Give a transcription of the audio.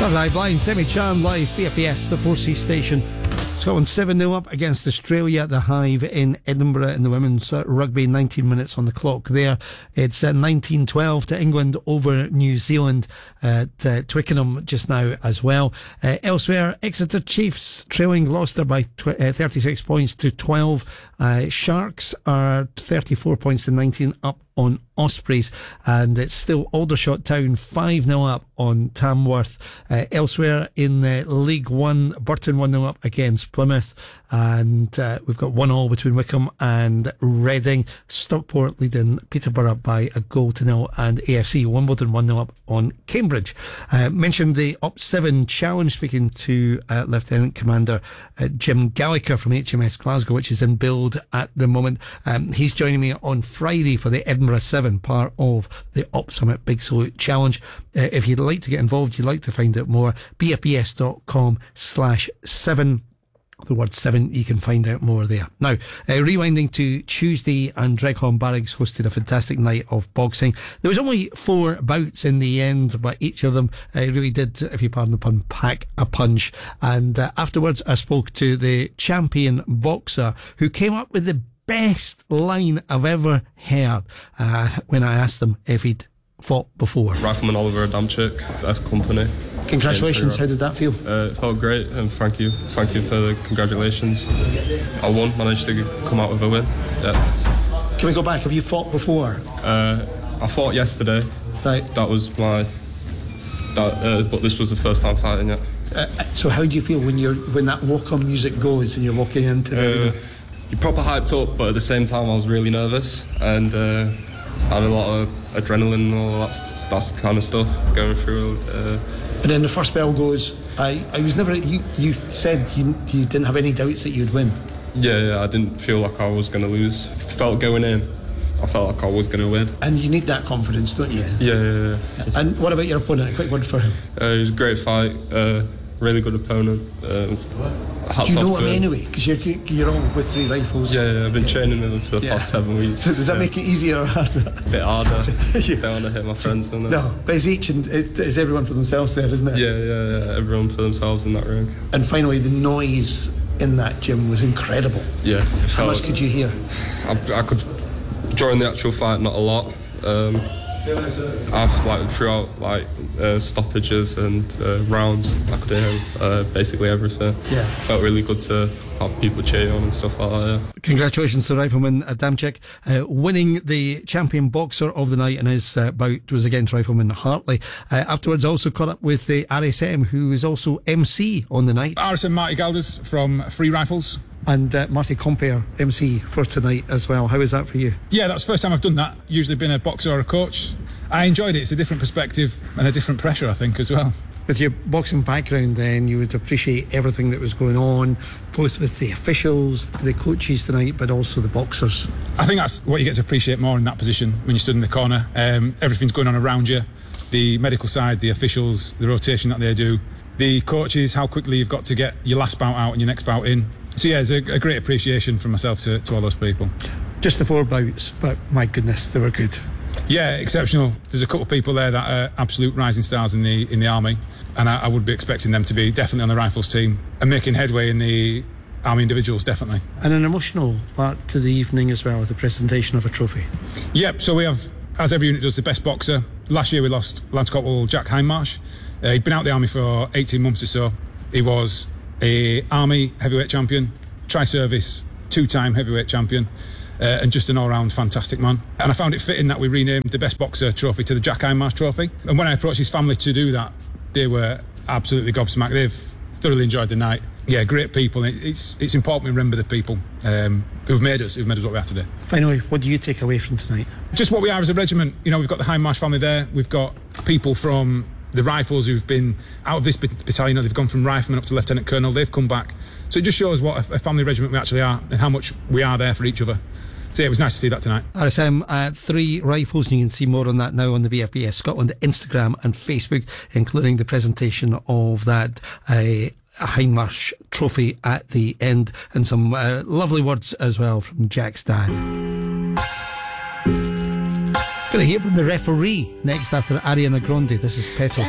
Third Eye Blind, Semi-Charmed live, BFBS, the 4C station. Scotland 7-0 up against Australia at the Hive in Edinburgh in the women's rugby. 19 minutes on the clock there. It's 19-12 to England over New Zealand at Twickenham just now as well. Elsewhere, Exeter Chiefs trailing Gloucester by 36 points to 12. Sharks are 34 points to 19 up on Ospreys, and it's still Aldershot Town 5-0 up on Tamworth. Elsewhere in League One, Burton 1-0 up against Plymouth, and we've got 1-1 between Wickham and Reading. Stockport leading Peterborough by a goal to nil, and AFC Wimbledon 1-0 up on Cambridge. Mentioned the Up 7 challenge, speaking to Lieutenant Commander Jim Gallagher from HMS Glasgow, which is in build at the moment. He's joining me on Friday for the Edinburgh 7, part of the Up Summit Big Salute Challenge. If you'd like to get involved, you'd like to find out more, bfbs.com/7. The word 7, you can find out more there. Now, rewinding to Tuesday, and Dreghorn Barracks hosted a fantastic night of boxing. There was only 4 bouts in the end, but each of them really did, if you pardon the pun, pack a punch. And afterwards, I spoke to the champion boxer who came up with the best line I've ever heard when I asked him if he'd fought before. Rifleman Oliver Adamczyk, F Company. Congratulations, how did that feel? It felt great, and thank you for the congratulations. I won, managed to come out with a win. Yeah. Can we go back? Have you fought before? I fought yesterday. Right. That was but this was the first time fighting it. So how do you feel when that walk-on music goes and you're walking into the... You're proper hyped up, but at the same time I was really nervous, and had a lot of adrenaline and all that kind of stuff going through. And then the first bell goes. I was never... You said you didn't have any doubts that you'd win. Yeah, I didn't feel like I was going to lose. Felt going in, I felt like I was going to win. And you need that confidence, don't you? Yeah. And what about your opponent? A quick word for him. It was a great fight. Really good opponent. Do you know him anyway? Because you're all with 3 rifles. Yeah, I've been training with him for the past 7 weeks. So does that make it easier or harder? A bit harder. Don't want to hit my friends. No, but it's everyone for themselves there, isn't it? Yeah. Everyone for themselves in that ring. And finally, the noise in that gym was incredible. Yeah. How much could you hear? I could, during the actual fight, not a lot. I've throughout stoppages and rounds, I could hear basically everything. Yeah, felt really good to have people cheer on and stuff like that. Yeah. Congratulations to Rifleman Adamczyk, winning the champion boxer of the night, and his bout was against Rifleman Hartley. Afterwards, also caught up with the RSM, who is also MC on the night. RSM Marty Galders from Free Rifles. And Marty Compere, MC for tonight as well. How was that for you? Yeah, that's the first time I've done that. Usually been a boxer or a coach. I enjoyed it. It's a different perspective and a different pressure, I think, as well. With your boxing background, then, you would appreciate everything that was going on, both with the officials, the coaches tonight, but also the boxers. I think that's what you get to appreciate more in that position when you stood in the corner. Everything's going on around you. The medical side, the officials, the rotation that they do, the coaches, how quickly you've got to get your last bout out and your next bout in. So yeah, it's a great appreciation from myself to all those people. Just the 4 bouts, but my goodness, they were good. Yeah, exceptional. There's a couple of people there that are absolute rising stars in the army, and I would be expecting them to be definitely on the Rifles team and making headway in the army individuals, definitely. And an emotional part to the evening as well, with the presentation of a trophy. Yep, so we have, as every unit does, the best boxer. Last year we lost Lance Corporal Jack Hindmarsh. He'd been out the army for 18 months or so. He was a army heavyweight champion, tri-service 2-time heavyweight champion, and just an all-round fantastic man. And I found it fitting that we renamed the best boxer trophy to the Jack Hindmarsh Trophy. And when I approached his family to do that, they were absolutely gobsmacked. They've thoroughly enjoyed the night. Yeah, great people. It's important we remember the people who've made us what we are today. Finally, what do you take away from tonight? Just what we are as a regiment. You know, we've got the Hindmarsh family there. We've got people from the Rifles who've been out of this battalion. They've gone from rifleman up to lieutenant colonel. They've come back. So it just shows what a family regiment we actually are and how much we are there for each other. So yeah, it was nice to see that tonight. RSM 3 Rifles, and you can see more on that now on the BFBS Scotland Instagram and Facebook, including the presentation of that Hindmarsh trophy at the end, and some lovely words as well from Jack's dad. Going to hear from the referee next after Ariana Grande. This is Petal.